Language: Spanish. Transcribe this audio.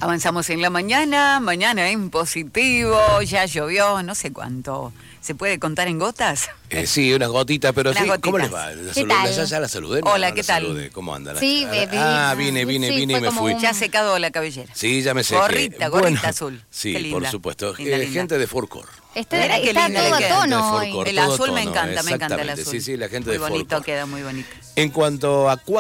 Avanzamos en la mañana en positivo, ya llovió, no sé cuánto. ¿Se puede contar en gotas? Sí, unas gotitas, pero Unas sí. gotitas. ¿Cómo les va? ¿Qué tal? ¿Ya la saludé? Hola, no ¿qué la tal? saludé. ¿Cómo andan? Sí, vine y me fui. Ya ha secado la cabellera. Sí, ya me sé. Gorrita azul. Sí, Qué linda. por supuesto. Linda. Gente de Furcor. Está qué linda todo le a queda. tono Gente de hoy. Furcor, El todo azul me tono, encanta el exactamente. azul. Sí, la gente muy de bonito, Furcor. queda muy bonito. En cuanto a